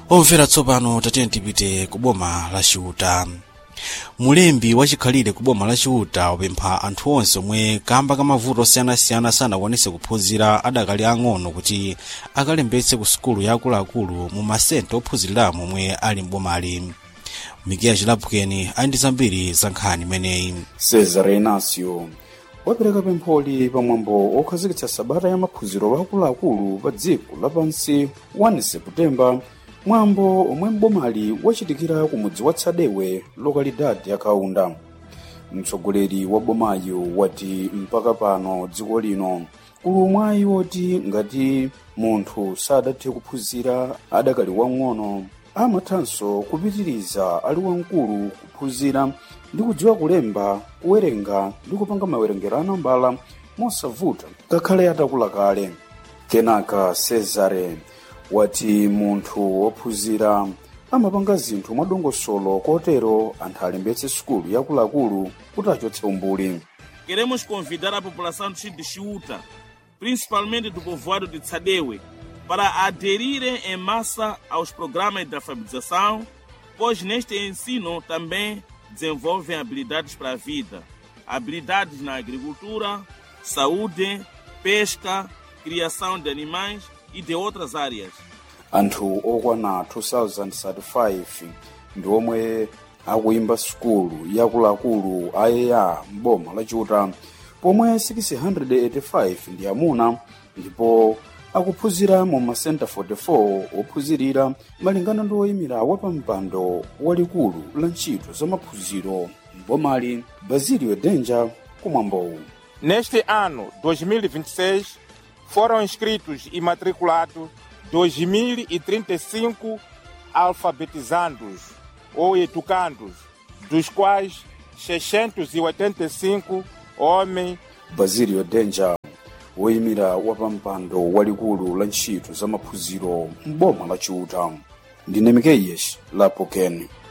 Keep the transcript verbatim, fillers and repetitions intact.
Omvera tsopano tatene tipite ku boma la Chiuta. Mulembi wachikhalire ku boma la Chiuta wapempha anthu onse omwe kamba ka mavuto osiyanasiyana sanakwanise kuphunzira adakali ang'ono kuti akalembetse ku sukulu yakuluakulu mu masenta ophunziramo omwe ali m'bomali. Mikiya Chilapukeni ali ndi zambiri za nkhani imeneyi. Cesar Inácio wapereka pempholi pamwambo okhazikitsa sabata ya maphunziro akuluakulu pa dziko lapansi first Septemba, mwambo omwe m'bomali wachitikira ku mudzi wa Tsadewe lokalidade ya Kaunda. Mtsogoleri wa bomayo wati mpaka pano dziko lino kuli mwayi woti ngati munthu sadathe kuphunzira adakali wang'ono amathanso kupitiriza ali wamkulu kuphunzira ndi kudziwa kulemba, kuwerenga ndi kupanga mawerengero anambala mosavuta ngakhale atakula kale. Kenaka Cesare wati munthu wophunzira amapanga zinthu mwadongosolo kotero anthu alembetse sukulu yakuluakulu kuti achotse umbuli. Queremos convidar a população de Chiuta, principalmente do povoado de Tsadewe, para aderirem em massa aos programas de alfabetização, pois neste ensino também desenvolvem habilidades para a vida, habilidades na agricultura, saúde, pesca, criação de animais e de outras áreas. Anthu okwana two thousand thirty-five ndi omwe akuimba sukulu yakuluakulu ayeya m'boma la Chiuta, pomwe six hundred eighty-five ndi amuna ndipo akuphunzira mu masenta forty-four ophunzirira malingana ndi oyimira wapampando walikulu la ntchito za maphunziro m'bomali Basílio Denja kumwambowu. Neste ano dois mil e vinte e seis foram inscritos e matriculados dois mil e trinta e cinco alfabetizandos ou educandos, dos quais seiscentos e oitenta e cinco homens. Basílio Denja woyimira wapampando walikulu la ntchito za maphunziro m'boma la Chiuta. Ndine Mikiya Chilapukeni.